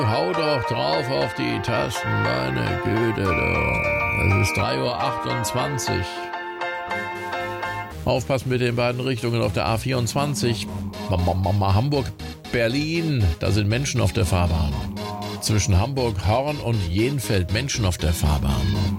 Hau doch drauf auf die Tasten, meine Güte, du. Es ist 3:28 Uhr. Aufpassen mit den beiden Richtungen auf der A24. Hamburg, Berlin, da sind Menschen auf der Fahrbahn. Zwischen Hamburg, Horn und Jenfeld Menschen auf der Fahrbahn.